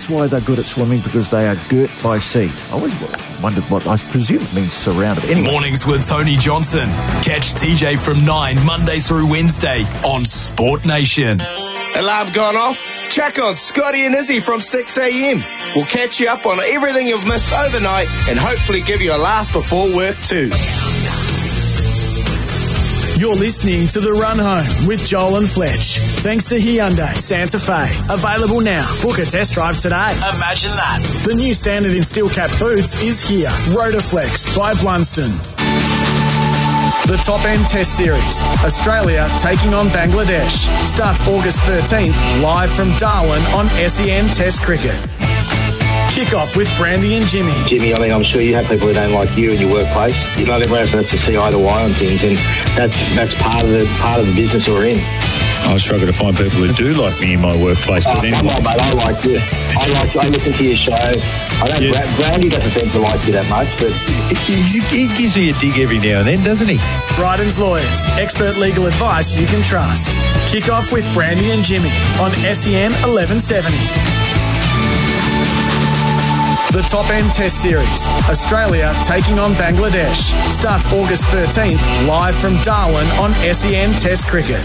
why they're good at swimming, because they are girt by sea. I always wondered what, I presume it means surrounded. Anyway. Mornings with Tony Johnson. Catch TJ from 9, Monday through Wednesday on Sport Nation. Alarm gone off? Check on Scotty and Izzy from 6 a.m. We'll catch you up on everything you've missed overnight and hopefully give you a laugh before work too. You're listening to The Run Home with Joel and Fletch. Thanks to Hyundai Santa Fe. Available now. Book a test drive today. Imagine that. The new standard in steel cap boots is here. Rotaflex by Blunston. The Top End Test Series. Australia taking on Bangladesh. Starts August 13th, live from Darwin on SEN Test Cricket. Kick-off with Brandy and Jimmy. Jimmy, I mean, I'm sure you have people who don't like you in your workplace. Not everyone has to see eye to eye on things, and that's part of the business we're in. I struggle to find people who do like me in my workplace. But anyway. Come on, mate, I like you. I listen to your show. I don't. Brandy doesn't seem to like you that much, but he gives me a dig every now and then, doesn't he? Bryden's Lawyers. Expert legal advice you can trust. Kick-off with Brandy and Jimmy on SEN 1170. The Top End Test Series. Australia taking on Bangladesh. Starts August 13th, live from Darwin on SEN Test Cricket.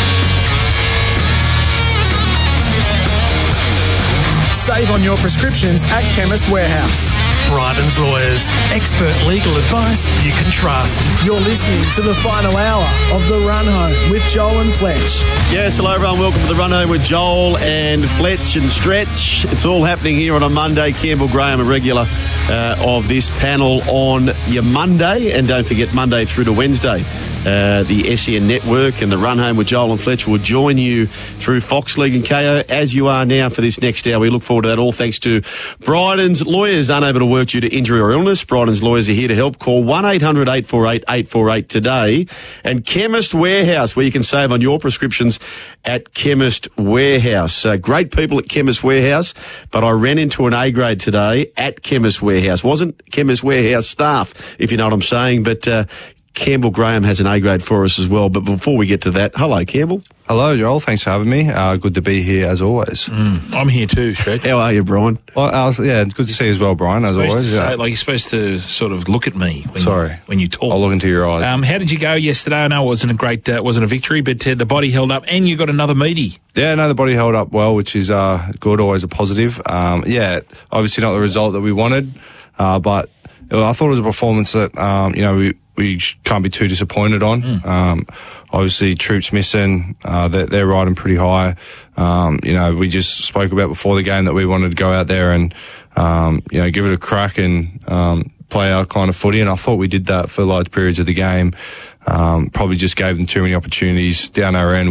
Save on your prescriptions at Chemist Warehouse. Bryden's Lawyers. Expert legal advice you can trust. You're listening to the final hour of The Run Home with Joel and Fletch. Yes, hello everyone. Welcome to The Run Home with Joel and Fletch and Stretch. It's all happening here on a Monday. Campbell Graham, a regular of this panel on your Monday. And don't forget, Monday through to Wednesday, the SEN Network and The Run Home with Joel and Fletch will join you through Fox League and KO as you are now for this next hour. We look forward to that, all thanks to Bryden's Lawyers. Unable to work due to injury or illness, Bryden's Lawyers are here to help. Call 1-800-848-848 today. And Chemist Warehouse, where you can save on your prescriptions at Chemist Warehouse. Great people at Chemist Warehouse, but I ran into an A-grade today at Chemist Warehouse. Wasn't Chemist Warehouse staff, if you know what I'm saying, but Campbell Graham has an A-grade for us as well. But before we get to that, hello, Campbell. Hello, Joel. Thanks for having me. Good to be here, as always. I'm here too, Stretch. How are you, Brian? Well, yeah, good to see you as well, Brian, as always. Like you're supposed to sort of look at me when you talk. I'll look into your eyes. How did you go yesterday? I know it wasn't a victory, but the body held up and you got another meaty. Yeah, no, the body held up well, which is good, always a positive. Yeah, obviously not the result that we wanted, but I thought it was a performance that, we can't be too disappointed on. Obviously, Troops missing, they're riding pretty high. We just spoke about before the game that we wanted to go out there and, give it a crack and play our kind of footy, and I thought we did that for large periods of the game. Probably just gave them too many opportunities down our end.